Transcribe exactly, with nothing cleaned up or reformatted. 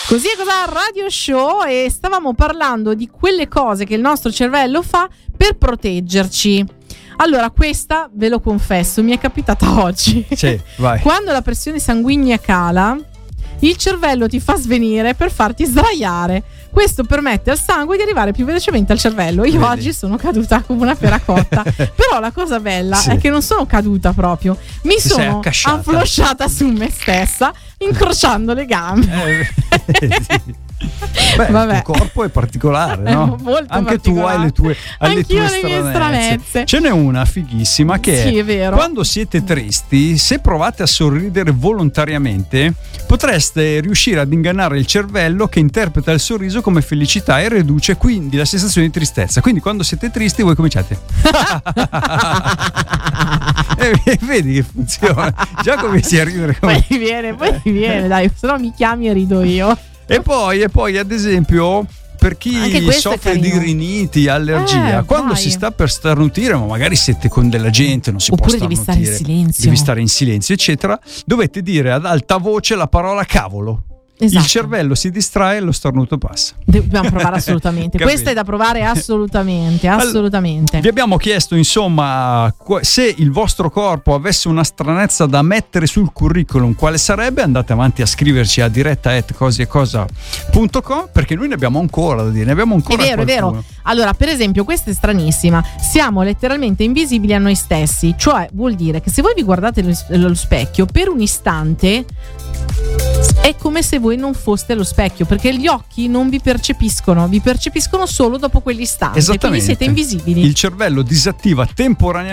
Così è Cos'ha Radio Show e stavamo parlando di quelle cose che il nostro cervello fa per proteggerci. Allora, questa, ve lo confesso, mi è capitata oggi. Sì, vai. Quando la pressione sanguigna cala, il cervello ti fa svenire per farti sdraiare. Questo permette al sangue di arrivare più velocemente al cervello. Io Vedi? oggi sono caduta come una pera cotta. Però la cosa bella Sì. è che non sono caduta proprio. Mi Ti sei sono accasciata. afflosciata su me stessa, incrociando le gambe. Eh, sì. Beh, Vabbè. il tuo corpo è particolare, no? È molto Anche tu hai le tue, hai le Anch'io tue ho le mie stranezze. Ce n'è una fighissima che Sì, è, è vero. quando siete tristi, se provate a sorridere volontariamente, potreste riuscire ad ingannare il cervello che interpreta il sorriso come felicità e riduce quindi la sensazione di tristezza. Quindi quando siete tristi voi cominciate e vedi che funziona. Già cominci a ridere come... Poi mi viene, poi mi viene, dai, se no mi chiami e rido io. E poi, e poi ad esempio, per chi Anche questo è soffre di carino. riniti, allergia, Eh, quando dai. si sta per starnutire, ma magari siete con della gente, non si Oppure può devi starnutire, stare in silenzio. devi stare in silenzio, eccetera, dovete dire ad alta voce la parola cavolo. Esatto. Il cervello si distrae e lo starnuto passa. Dobbiamo provare assolutamente. Capito? Questa è da provare assolutamente, assolutamente. Vi abbiamo chiesto insomma qu- se il vostro corpo avesse una stranezza da mettere sul curriculum, quale sarebbe? Andate avanti a scriverci a diretta at cosiecosa punto com, perché noi ne abbiamo ancora da dire, ne abbiamo È ancora vero, è qualcuno. vero. Allora, per esempio, questa è stranissima. Siamo letteralmente invisibili a noi stessi. Cioè, vuol dire che se voi vi guardate allo allo specchio, per un istante è come se voi non foste allo specchio, perché gli occhi non vi percepiscono, vi percepiscono solo dopo quell'istante. Quindi Esattamente. siete invisibili. Il cervello disattiva temporaneamente